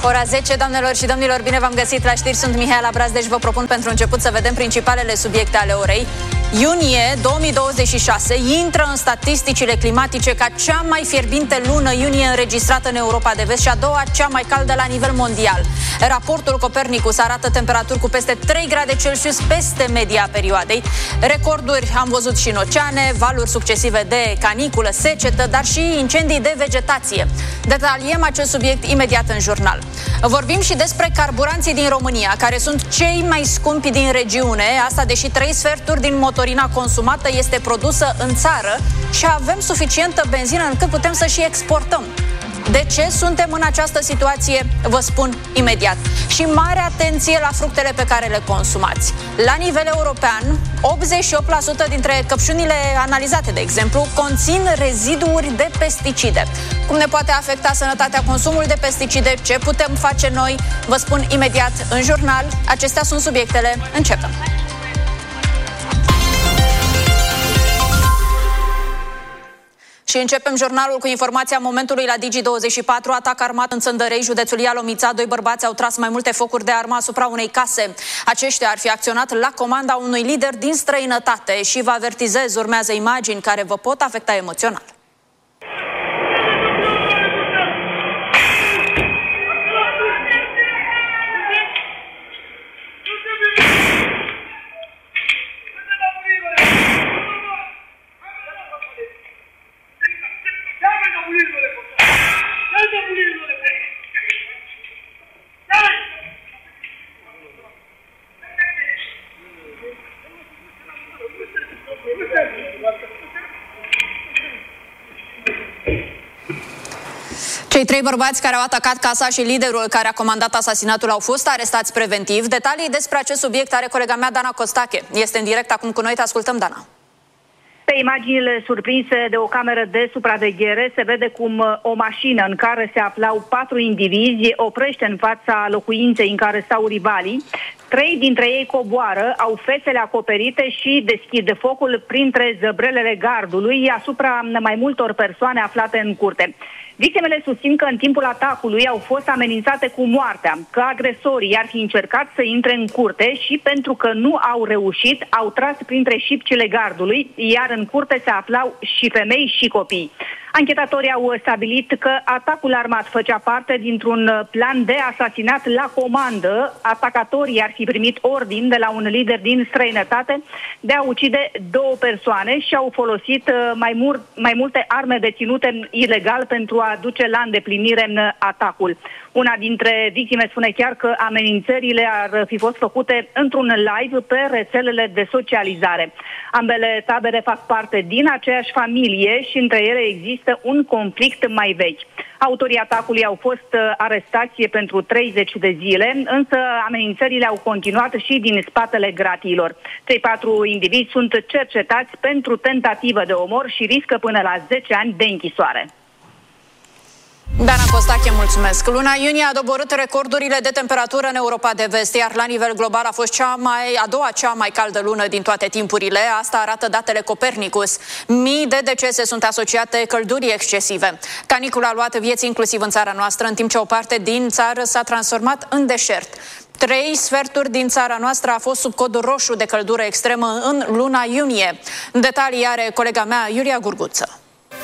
Ora 10, doamnelor și domnilor, bine v-am găsit la știri, sunt Mihaela Brazdej, vă propun pentru început să vedem principalele subiecte ale orei. Iunie 2026 intră în statisticile climatice ca cea mai fierbinte lună iunie înregistrată în Europa de Vest și a doua cea mai caldă la nivel mondial. Raportul Copernicus arată temperaturi cu peste 3 grade Celsius peste media perioadei. Recorduri am văzut și în oceane, valuri succesive de caniculă, secetă, dar și incendii de vegetație. Detaliem acest subiect imediat în jurnal. Vorbim și despre carburanții din România, care sunt cei mai scumpi din regiune, asta deși 3 sferturi din motorina consumată este produsă în țară și avem suficientă benzină încât putem să și exportăm. De ce suntem în această situație? Vă spun imediat. Și mare atenție la fructele pe care le consumați. La nivel european, 88% dintre căpșunile analizate, de exemplu, conțin reziduri de pesticide. Cum ne poate afecta sănătatea consumul de pesticide? Ce putem face noi? Vă spun imediat în jurnal. Acestea sunt subiectele. Începem! Și începem jurnalul cu informația momentului la Digi24. Atac armat în Țăndărei, județul Ialomița. 2 bărbați au tras mai multe focuri de armă asupra unei case. Aceștia ar fi acționat la comanda unui lider din străinătate și vă avertizez, urmează imagini care vă pot afecta emoțional. Cei 3 bărbați care au atacat casa și liderul care a comandat asasinatul au fost arestați preventiv. Detalii despre acest subiect are colega mea, Dana Costache. Este în direct acum cu noi, te ascultăm, Dana. Pe imaginile surprinse de o cameră de supraveghere se vede cum o mașină în care se aflau 4 indivizi oprește în fața locuinței în care stau rivalii. 3 dintre ei coboară, au fețele acoperite și deschid focul printre zăbrelele gardului asupra mai multor persoane aflate în curte. Victimele susțin că în timpul atacului au fost amenințate cu moartea, că agresorii ar fi încercat să intre în curte și pentru că nu au reușit, au tras printre șipcile gardului, iar în curte se aflau și femei și copii. Anchetatorii au stabilit că atacul armat făcea parte dintr-un plan de asasinat la comandă. Atacatorii ar fi primit ordin de la un lider din străinătate de a ucide 2 persoane și au folosit mai multe arme deținute ilegal pentru a duce la îndeplinire atacul. Una dintre victime spune chiar că amenințările ar fi fost făcute într-un live pe rețelele de socializare. Ambele tabere fac parte din aceeași familie și între ele există un conflict mai vechi. Autorii atacului au fost arestați pentru 30 de zile, însă amenințările au continuat și din spatele gratiilor. Cei 4 indivizi sunt cercetați pentru tentativă de omor și riscă până la 10 ani de închisoare. Dana Costache, mulțumesc. Luna iunie a doborât recordurile de temperatură în Europa de Vest, iar la nivel global a fost a doua cea mai caldă lună din toate timpurile. Asta arată datele Copernicus. Mii de decese sunt asociate căldurii excesive. Canicula a luat vieți inclusiv în țara noastră, în timp ce o parte din țară s-a transformat în deșert. 3 sferturi din țara noastră a fost sub codul roșu de căldură extremă în luna iunie. Detalii are colega mea, Iulia Gurguță.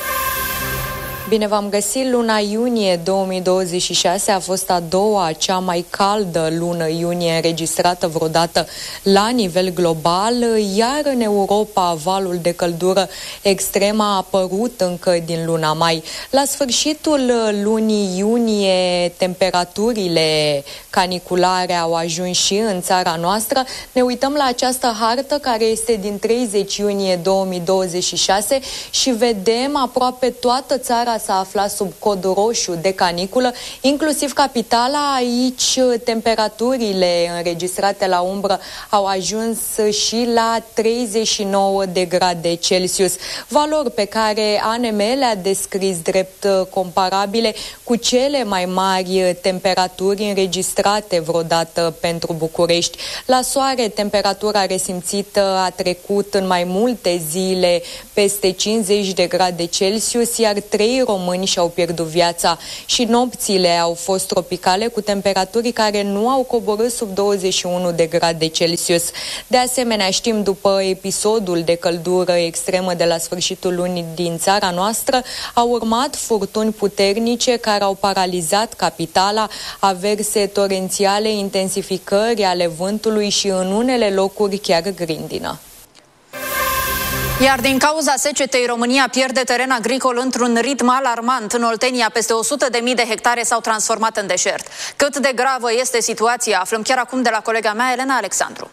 Bine v-am găsit! Luna iunie 2026 a fost a doua cea mai caldă lună iunie înregistrată vreodată la nivel global, iar în Europa valul de căldură extremă a apărut încă din luna mai. La sfârșitul lunii iunie, temperaturile caniculare au ajuns și în țara noastră. Ne uităm la această hartă care este din 30 iunie 2026 și vedem aproape toată țara s-a aflat sub cod roșu de caniculă, inclusiv capitala. Aici temperaturile înregistrate la umbră au ajuns și la 39 de grade Celsius, valori pe care ANM le-a descris drept comparabile cu cele mai mari temperaturi înregistrate înregistrate vreodată pentru București. La soare, temperatura resimțită a trecut în mai multe zile peste 50 de grade Celsius, iar 3 români și-au pierdut viața și nopțile au fost tropicale cu temperaturi care nu au coborât sub 21 de grade Celsius. De asemenea, știm după episodul de căldură extremă de la sfârșitul lunii din țara noastră, au urmat furtuni puternice care au paralizat capitala, averse torențiale, intensificări ale vântului și în unele locuri chiar grindină. Iar din cauza secetei, România pierde teren agricol într-un ritm alarmant. În Oltenia, peste 100.000 de hectare s-au transformat în deșert. Cât de gravă este situația? Aflăm chiar acum de la colega mea, Elena Alexandru.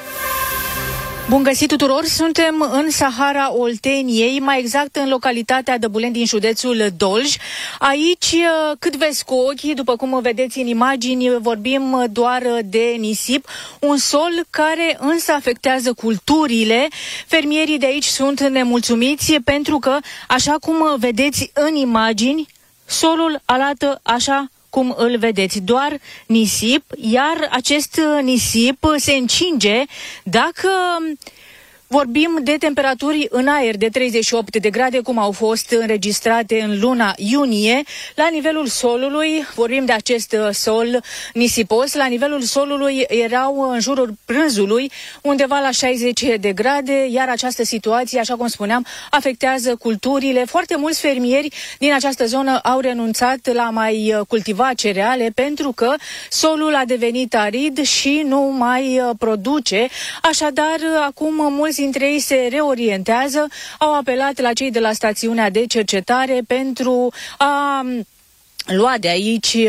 Bun găsit tuturor! Suntem în Sahara Olteniei, mai exact în localitatea Dăbulen din județul Dolj. Aici, cât vezi cu ochii, după cum vedeți în imagini, vorbim doar de nisip, un sol care însă afectează culturile. Fermierii de aici sunt nemulțumiți pentru că, așa cum vedeți în imagini, solul arată așa cum îl vedeți, doar nisip, iar acest nisip se încinge dacă vorbim de temperaturi în aer de 38 de grade, cum au fost înregistrate în luna iunie. La nivelul solului, vorbim de acest sol nisipos, la nivelul solului erau în jurul prânzului undeva la 60 de grade, iar această situație, așa cum spuneam, afectează culturile. Foarte mulți fermieri din această zonă au renunțat la mai cultiva cereale pentru că solul a devenit arid și nu mai produce. Așadar, acum mulți dintre ei se reorientează, au apelat la cei de la stațiunea de cercetare pentru a lua de aici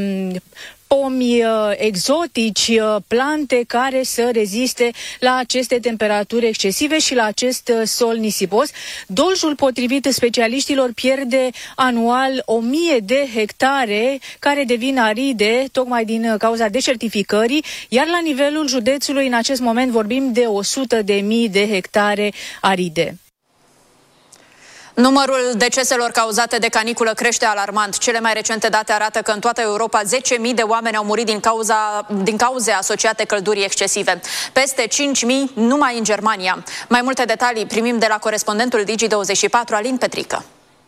pomi exotici, plante care să reziste la aceste temperaturi excesive și la acest sol nisipos. Doljul, potrivit specialiștilor, pierde anual 1000 de hectare care devin aride tocmai din cauza deșertificării, iar la nivelul județului în acest moment vorbim de 100.000 de hectare aride. Numărul deceselor cauzate de caniculă crește alarmant. Cele mai recente date arată că în toată Europa 10.000 de oameni au murit din cauze asociate căldurii excesive. Peste 5.000 numai în Germania. Mai multe detalii primim de la corespondentul Digi24, Alin Petrică.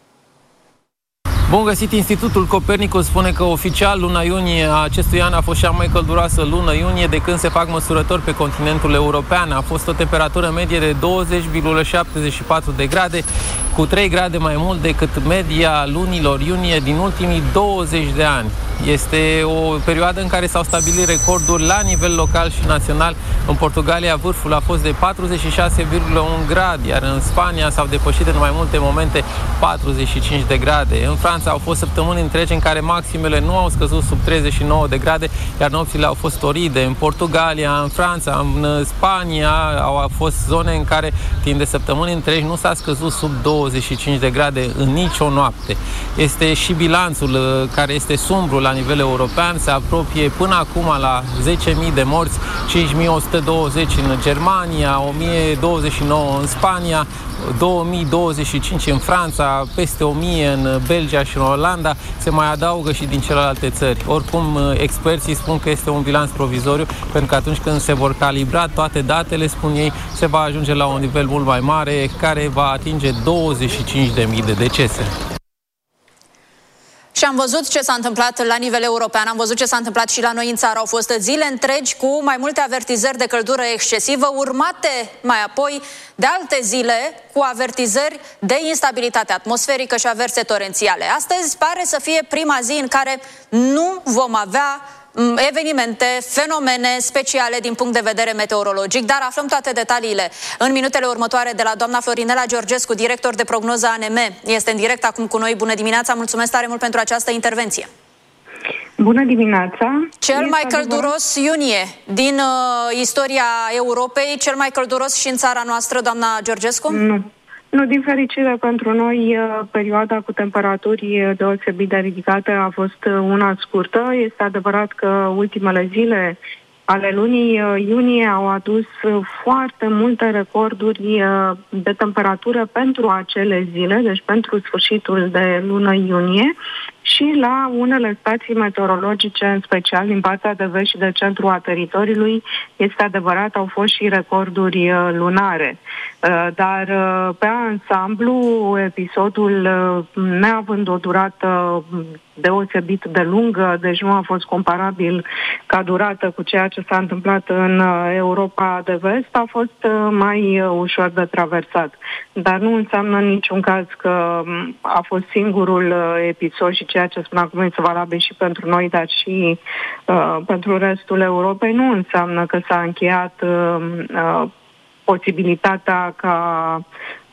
Bun găsit! Institutul Copernicus spune că oficial luna iunie a acestui an a fost cea mai călduroasă lună iunie de când se fac măsurători pe continentul european. A fost o temperatură medie de 20,74 de grade, cu 3 grade mai mult decât media lunilor iunie din ultimii 20 de ani. Este o perioadă în care s-au stabilit recorduri la nivel local și național. În Portugalia vârful a fost de 46,1 grade, iar în Spania s-au depășit în mai multe momente 45 de grade. În Franța au fost săptămâni întregi în care maximele nu au scăzut sub 39 de grade, iar nopțile au fost toride. În Portugalia, în Franța, în Spania au fost zone în care timp de săptămâni întregi nu s-a scăzut sub 25 de grade în nicio noapte. Este și bilanțul care este sumbru la nivel european, se apropie până acum la 10.000 de morți, 5.120 în Germania, 1.029 în Spania, 2025 în Franța, peste 1000 în Belgia și în Olanda, se mai adaugă și din celelalte țări. Oricum, experții spun că este un bilanț provizoriu, pentru că atunci când se vor calibra toate datele, spun ei, se va ajunge la un nivel mult mai mare, care va atinge 25.000 de decese. Și am văzut ce s-a întâmplat la nivel european, am văzut ce s-a întâmplat și la noi în țară. Au fost zile întregi cu mai multe avertizări de căldură excesivă, urmate mai apoi de alte zile cu avertizări de instabilitate atmosferică și averse torențiale. Astăzi pare să fie prima zi în care nu vom avea evenimente, fenomene speciale din punct de vedere meteorologic, dar aflăm toate detaliile în minutele următoare de la doamna Florinela Georgescu, director de prognoză ANM. Este în direct acum cu noi. Bună dimineața, mulțumesc tare mult pentru această intervenție. Bună dimineața! Cel mai călduros iunie din istoria Europei, cel mai călduros și în țara noastră, doamna Georgescu? Nu, din fericire pentru noi, perioada cu temperaturi deosebit de ridicate a fost una scurtă. Este adevărat că ultimele zile ale lunii iunie au adus foarte multe recorduri de temperatură pentru acele zile, deci pentru sfârșitul de lună iunie. și la unele stații meteorologice, în special din partea de vest și de centru a teritoriului, este adevărat, au fost și recorduri lunare. Dar pe ansamblu, episodul neavând o durată deosebit de lungă, deci nu a fost comparabil ca durată cu ceea ce s-a întâmplat în Europa de vest, a fost mai ușor de traversat. Dar nu înseamnă în niciun caz că a fost singurul episod și ceea ce spun acum este valabil și pentru noi, dar și pentru restul Europei. Nu înseamnă că s-a încheiat posibilitatea ca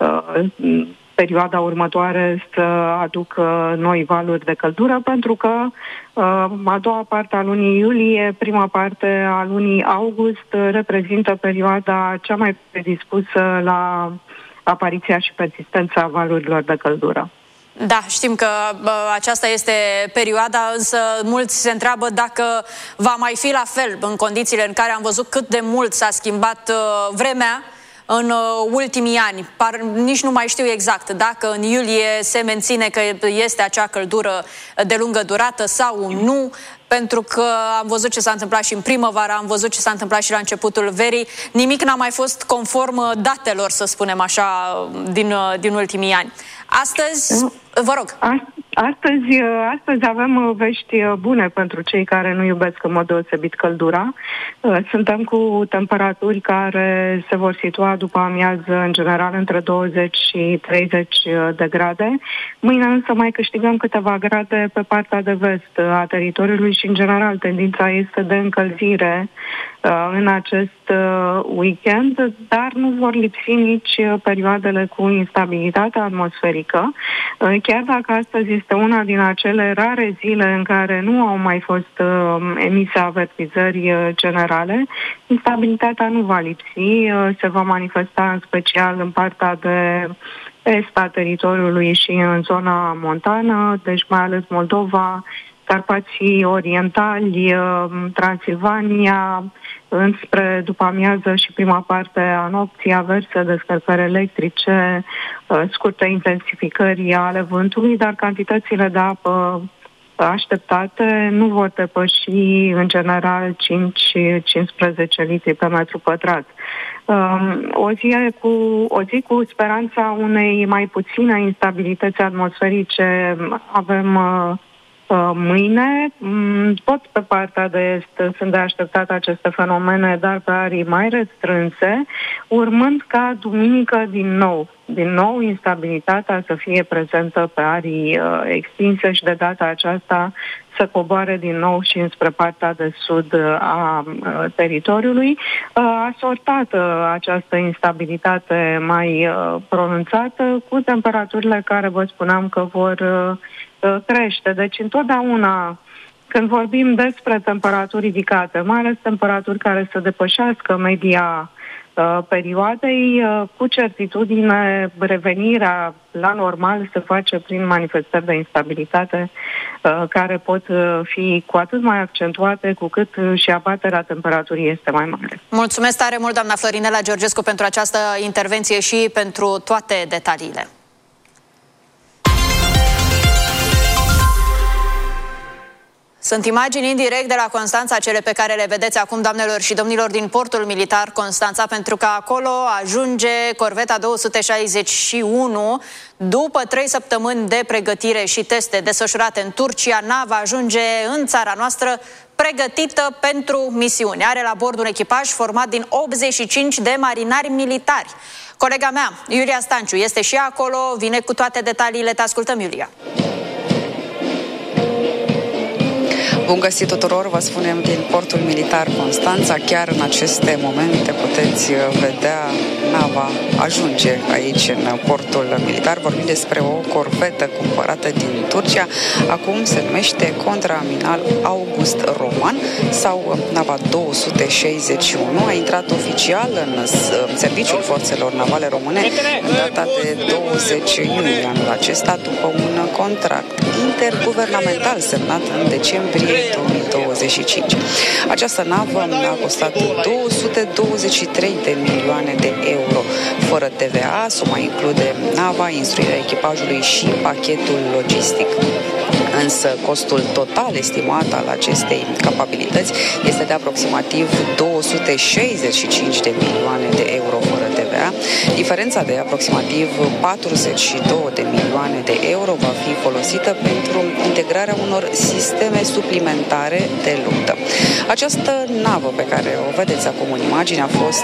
perioada următoare să aducă noi valuri de căldură, pentru că a doua parte a lunii iulie, prima parte a lunii august reprezintă perioada cea mai predispusă la apariția și persistența valurilor de căldură. Da, știm că aceasta este perioada, însă mulți se întreabă dacă va mai fi la fel în condițiile în care am văzut cât de mult s-a schimbat vremea în ultimii ani. Nici nu mai știu exact dacă în iulie se menține că este acea căldură de lungă durată sau nu, pentru că am văzut ce s-a întâmplat și în primăvară, am văzut ce s-a întâmplat și la începutul verii. Nimic n-a mai fost conform datelor, să spunem așa, din ultimii ani. Astăzi, vă rog. Astăzi avem vești bune pentru cei care nu iubesc în mod deosebit căldura. Suntem cu temperaturi care se vor situa după amiază, în general, între 20 și 30 de grade. Mâine însă mai câștigăm câteva grade pe partea de vest a teritoriului și, în general, tendința este de încălzire în acest weekend, dar nu vor lipsi nici perioadele cu instabilitate atmosferică. Chiar dacă astăzi este una din acele rare zile în care nu au mai fost emise avertizări generale, instabilitatea nu va lipsi, se va manifesta în special în partea de est a teritoriului și în zona montană, deci mai ales Moldova, Carpații Orientali, Transilvania, înspre după amiază și prima parte a nopții, averse, descărcări electrice, scurte intensificări ale vântului, dar cantitățile de apă așteptate nu vor depăși în general 5-15 litri pe metru pătrat. O zi cu speranța unei mai puține instabilități atmosferice avem mâine. Tot pe partea de est sunt de așteptat aceste fenomene, dar pe arii mai restrânse, urmând ca duminică din nou instabilitatea să fie prezentă pe arii extinse și de data aceasta să coboare din nou și înspre partea de sud a teritoriului. Asortată această instabilitate mai pronunțată cu temperaturile care vă spuneam că vor crește. Deci întotdeauna când vorbim despre temperaturi ridicate, mai ales temperaturi care să depășească media perioadei, cu certitudine revenirea la normal se face prin manifestări de instabilitate care pot fi cu atât mai accentuate cu cât și abaterea temperaturii este mai mare. Mulțumesc tare mult, doamna Florinela Georgescu, pentru această intervenție și pentru toate detaliile. Sunt imagini în direct de la Constanța, cele pe care le vedeți acum, doamnelor și domnilor, din portul militar Constanța, pentru că acolo ajunge corveta 261. După 3 săptămâni de pregătire și teste desfășurate în Turcia, nava ajunge în țara noastră pregătită pentru misiune. Are la bord un echipaj format din 85 de marinari militari. Colega mea, Iulia Stanciu, este și acolo, vine cu toate detaliile. Te ascultăm, Iulia. Bun găsit tuturor, vă spunem din portul militar Constanța. Chiar în aceste momente puteți vedea nava ajunge aici în portul militar. Vorbim despre o corvetă cumpărată din Turcia. Acum se numește Contraamiral August Roman sau nava 261. A intrat oficial în serviciul forțelor navale române în data de 20 iunie anul acesta, după un contract interguvernamental semnat în decembrie 2025. Această navă a costat 223 de milioane de euro fără TVA. Suma include nava, instruirea echipajului și pachetul logistic. Însă costul total estimat al acestei capabilități este de aproximativ 265 de milioane de euro fără TVA. Diferența de aproximativ 42 de milioane de euro va fi folosită pentru integrarea unor sisteme suplimentare de luptă. Această navă pe care o vedeți acum în imagine a fost